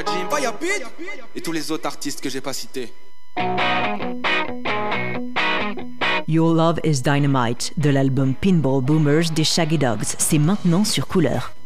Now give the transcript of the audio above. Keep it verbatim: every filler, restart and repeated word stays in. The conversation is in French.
Jim, Fire Beat et tous les autres artistes que j'ai pas cités. Your Love is Dynamite de l'album Pinball Boomers des Shaggy Dogs, c'est maintenant sur Couleur.